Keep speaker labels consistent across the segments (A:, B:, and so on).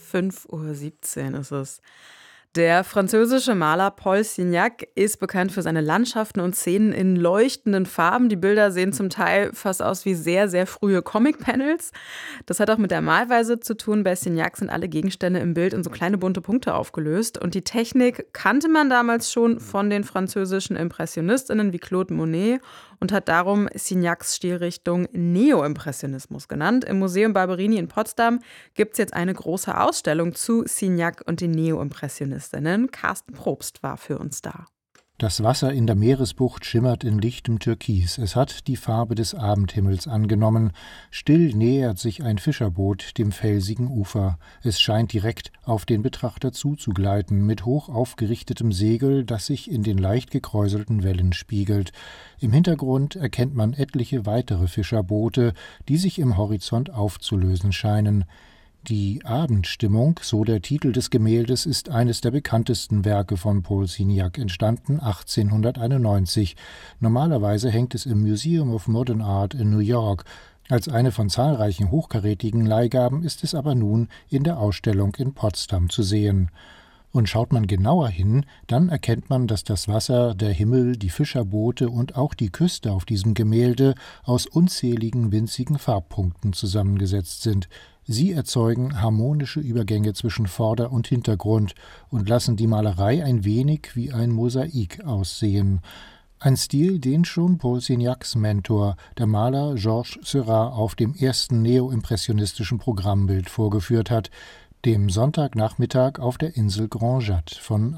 A: 5:17 Uhr ist es. Der französische Maler Paul Signac ist bekannt für seine Landschaften und Szenen in leuchtenden Farben. Die Bilder sehen zum Teil fast aus wie sehr, sehr frühe Comic-Panels. Das hat auch mit der Malweise zu tun. Bei Signac sind alle Gegenstände im Bild in so kleine bunte Punkte aufgelöst. Und die Technik kannte man damals schon von den französischen ImpressionistInnen wie Claude Monet und hat darum Signacs Stilrichtung Neoimpressionismus genannt. Im Museum Barberini in Potsdam gibt es jetzt eine große Ausstellung zu Signac und den Neoimpressionistinnen. Carsten Probst war für uns da.
B: Das Wasser in der Meeresbucht schimmert in lichtem Türkis. Es hat die Farbe des Abendhimmels angenommen. Still nähert sich ein Fischerboot dem felsigen Ufer. Es scheint direkt auf den Betrachter zuzugleiten, mit hoch aufgerichtetem Segel, das sich in den leicht gekräuselten Wellen spiegelt. Im Hintergrund erkennt man etliche weitere Fischerboote, die sich im Horizont aufzulösen scheinen. Die Abendstimmung, so der Titel des Gemäldes, ist eines der bekanntesten Werke von Paul Signac, entstanden 1891. Normalerweise hängt es im Museum of Modern Art in New York. Als eine von zahlreichen hochkarätigen Leihgaben ist es aber nun in der Ausstellung in Potsdam zu sehen. Und schaut man genauer hin, dann erkennt man, dass das Wasser, der Himmel, die Fischerboote und auch die Küste auf diesem Gemälde aus unzähligen winzigen Farbpunkten zusammengesetzt sind. Sie erzeugen harmonische Übergänge zwischen Vorder- und Hintergrund und lassen die Malerei ein wenig wie ein Mosaik aussehen. Ein Stil, den schon Paul Signacs Mentor, der Maler Georges Seurat, auf dem ersten neoimpressionistischen Programmbild vorgeführt hat, dem Sonntagnachmittag auf der Insel Grand Jatte von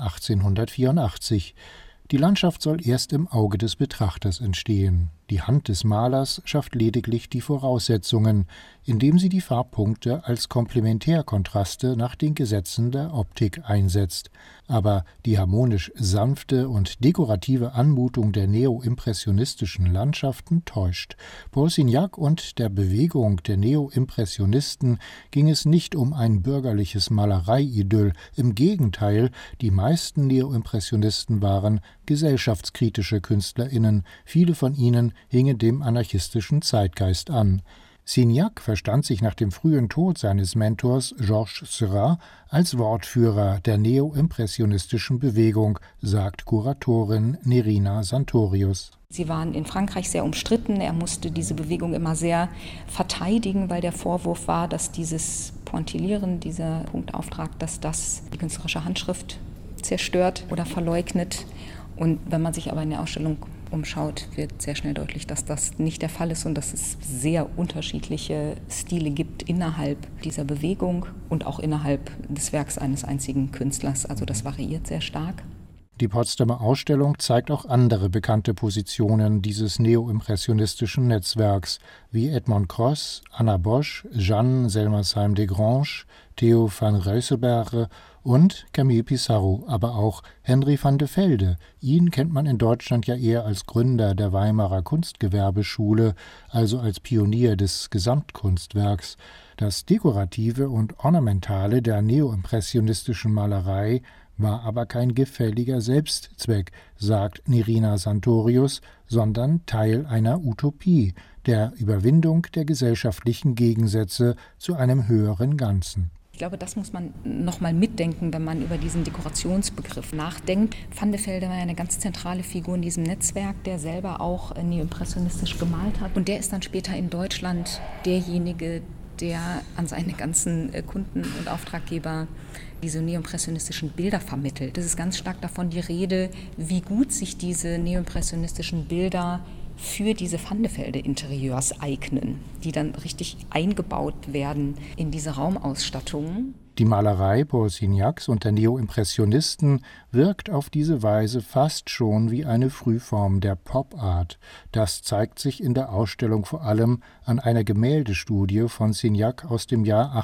B: 1884. Die Landschaft soll erst im Auge des Betrachters entstehen. Die Hand des Malers schafft lediglich die Voraussetzungen, indem sie die Farbpunkte als Komplementärkontraste nach den Gesetzen der Optik einsetzt. Aber die harmonisch sanfte und dekorative Anmutung der neoimpressionistischen Landschaften täuscht. Paul Signac und der Bewegung der Neoimpressionisten ging es nicht um ein bürgerliches Malerei-Idyll. Im Gegenteil, die meisten Neoimpressionisten waren gesellschaftskritische KünstlerInnen. Viele von ihnen hingen dem anarchistischen Zeitgeist an. Signac verstand sich nach dem frühen Tod seines Mentors Georges Seurat als Wortführer der neoimpressionistischen Bewegung, sagt Kuratorin Nerina Santorius.
C: Sie waren in Frankreich sehr umstritten. Er musste diese Bewegung immer sehr verteidigen, weil der Vorwurf war, dass dieses Pointillieren, dieser Punktauftrag, dass das die künstlerische Handschrift zerstört oder verleugnet. Und wenn man sich aber in der Ausstellung umschaut, wird sehr schnell deutlich, dass das nicht der Fall ist und dass es sehr unterschiedliche Stile gibt innerhalb dieser Bewegung und auch innerhalb des Werks eines einzigen Künstlers. Also das variiert sehr stark.
B: Die Potsdamer Ausstellung zeigt auch andere bekannte Positionen dieses neoimpressionistischen Netzwerks, wie Edmond Cross, Anna Bosch, Jeanne Selmersheim-Desgranges, Theo van Ruyselberghe und Camille Pissarro, aber auch Henry van de Velde. Ihn kennt man in Deutschland ja eher als Gründer der Weimarer Kunstgewerbeschule, also als Pionier des Gesamtkunstwerks. Das Dekorative und Ornamentale der neoimpressionistischen Malerei war aber kein gefälliger Selbstzweck, sagt Nerina Santorius, sondern Teil einer Utopie, der Überwindung der gesellschaftlichen Gegensätze zu einem höheren Ganzen.
C: Ich glaube, das muss man nochmal mitdenken, wenn man über diesen Dekorationsbegriff nachdenkt. Van de Velde war ja eine ganz zentrale Figur in diesem Netzwerk, der selber auch neoimpressionistisch gemalt hat. Und der ist dann später in Deutschland derjenige, der an seine ganzen Kunden und Auftraggeber diese neoimpressionistischen Bilder vermittelt. Es ist ganz stark davon die Rede, wie gut sich diese neoimpressionistischen Bilder für diese Van de Velde Interieurs eignen, die dann richtig eingebaut werden in diese Raumausstattungen.
B: Die Malerei Paul Signacs und der Neoimpressionisten wirkt auf diese Weise fast schon wie eine Frühform der Pop-Art. Das zeigt sich in der Ausstellung vor allem an einer Gemäldestudie von Signac aus dem Jahr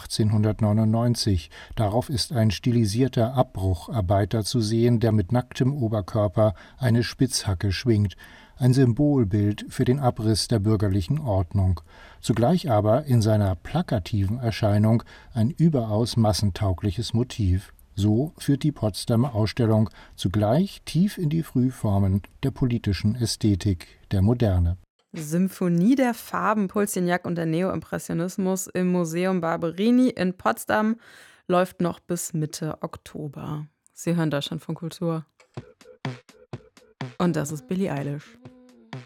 B: 1899. Darauf ist ein stilisierter Abbrucharbeiter zu sehen, der mit nacktem Oberkörper eine Spitzhacke schwingt. Ein Symbolbild für den Abriss der bürgerlichen Ordnung. Zugleich aber in seiner plakativen Erscheinung ein überaus massentaugliches Motiv. So führt die Potsdamer Ausstellung zugleich tief in die Frühformen der politischen Ästhetik der Moderne.
A: Symphonie der Farben, Paul Signac und der Neoimpressionismus im Museum Barberini in Potsdam. läuft noch bis Mitte Oktober. Sie hören Deutschlandfunk Kultur. Und das ist Billie Eilish.